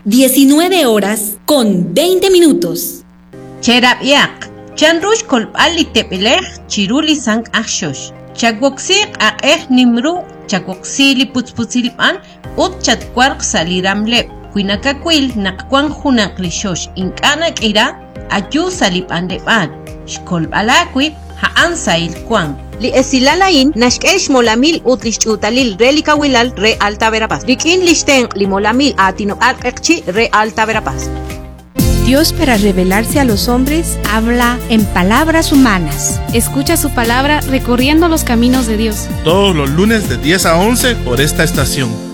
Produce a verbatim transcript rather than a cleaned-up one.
diecinueve horas con veinte minutos. Cherab yak, chanrush kolpali tepelej, chiruli sang akshosh. Chakwoksik aeh nimru, chakwoksili putzputzilpan, ut chatkwark saliramlep. Huinakakwil nakwan hunak lishosh inkanak ira, ayu salipandepan. Shkolpalakwip haan sail kwan. Li esilalain nashkesh molamil utlish utalil relica wilal re Alta Verapaz. Rikin listen li molamil atino alqechi re Alta Verapaz. Dios, para revelarse a los hombres, habla en palabras humanas. Escucha su palabra recorriendo los caminos de Dios. Todos los lunes de diez a once por esta estación.